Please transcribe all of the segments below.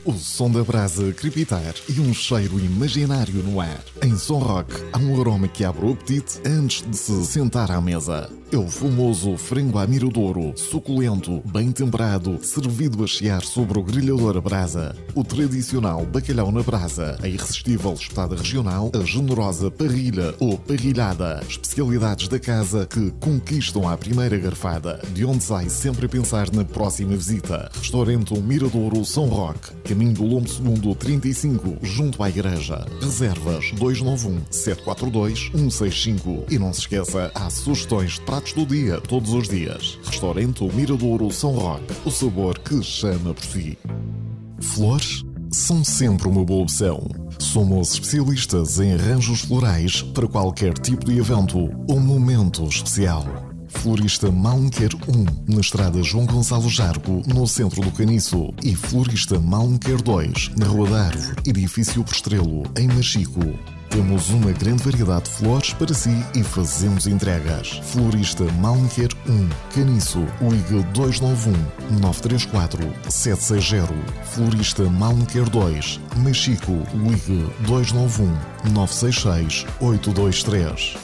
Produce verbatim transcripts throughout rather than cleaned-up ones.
o som da brasa a crepitar e um cheiro imaginário no ar. Em Som Rock há um aroma que abre o apetite antes de se sentar à mesa. É o famoso frango à miradouro, suculento, bem temperado, servido a chiar sobre o grelhador a brasa. O tradicional bacalhau na brasa, a irresistível espetada regional, a generosa parrilha ou parrilhada. Especialidades da casa que conquistam à primeira garfada, de onde sai sempre a pensar na próxima visita. Restaurante Miradouro Som Rock, caminho do Lombo Segundo trinta e cinco, junto à igreja. Reservas dois nove um, sete quatro dois, um seis cinco. E não se esqueça, há sugestões de pratos do dia, todos os dias. Restaurante Miradouro Som Rock, o sabor que chama por si. Flores são sempre uma boa opção. Somos especialistas em arranjos florais para qualquer tipo de evento ou momento especial. Florista Malmequer um, na estrada João Gonçalo Jargo, no centro do Caniço. E Florista Malmequer dois, na Rua da Árvore, edifício por Estrelo, em Machico. Temos uma grande variedade de flores para si e fazemos entregas. Florista Malmequer um, Caniço, ligue dois nove um, nove três quatro, sete seis zero. Florista Malmequer dois, Machico, ligue dois nove um, nove seis seis, oito dois três.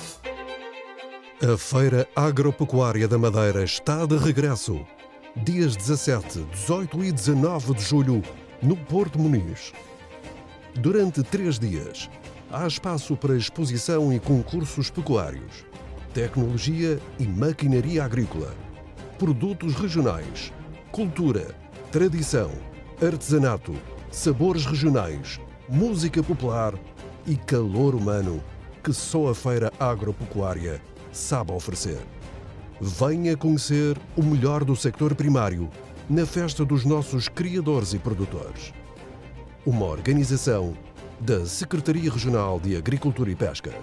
A Feira Agropecuária da Madeira está de regresso. Dias dezassete, dezoito e dezanove de julho, no Porto Muniz. Durante três dias, há espaço para exposição e concursos pecuários, tecnologia e maquinaria agrícola, produtos regionais, cultura, tradição, artesanato, sabores regionais, música popular e calor humano que só a Feira Agropecuária sabe oferecer. Venha conhecer o melhor do sector primário na festa dos nossos criadores e produtores. Uma organização da Secretaria Regional de Agricultura e Pescas.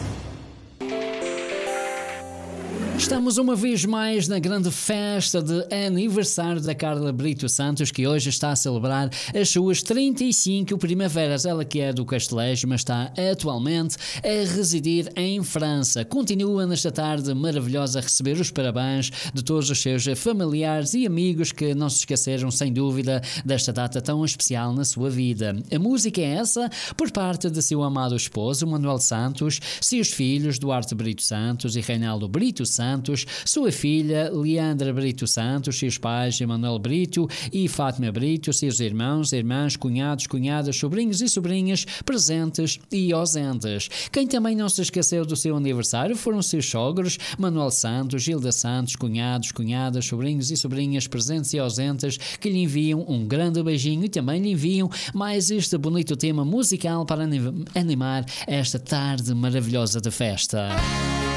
Estamos uma vez mais na grande festa de aniversário da Carla Brito Santos, que hoje está a celebrar as suas trinta e cinco primaveras. Ela que é do Castelejo, mas está atualmente a residir em França. Continua nesta tarde maravilhosa a receber os parabéns de todos os seus familiares e amigos que não se esqueceram, sem dúvida, desta data tão especial na sua vida. A música é essa por parte de seu amado esposo, Manuel Santos, seus filhos, Duarte Brito Santos e Reinaldo Brito Santos, sua filha Leandra Brito Santos, seus pais Emanuel Brito e Fátima Brito, seus irmãos, irmãs, cunhados, cunhadas, sobrinhos e sobrinhas presentes e ausentes. Quem também não se esqueceu do seu aniversário foram seus sogros, Manuel Santos, Gilda Santos, cunhados, cunhadas, sobrinhos e sobrinhas presentes e ausentes, que lhe enviam um grande beijinho e também lhe enviam mais este bonito tema musical para animar esta tarde maravilhosa de festa.